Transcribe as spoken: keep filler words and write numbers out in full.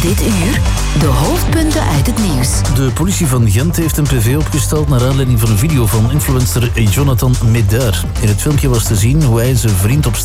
Dit uur de hoofdpunten uit het nieuws. De politie van Gent heeft een P V opgesteld naar aanleiding van een video van influencer Jonathan Médard. In het filmpje was te zien hoe hij zijn vriend op